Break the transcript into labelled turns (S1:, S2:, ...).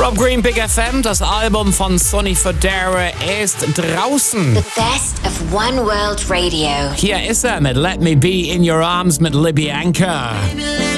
S1: Rob Green, Big FM, das Album von Sonny Fodera ist draußen.
S2: The best of One World Radio.
S1: Hier ist er mit Let Me Be in Your Arms mit Libby Anchor.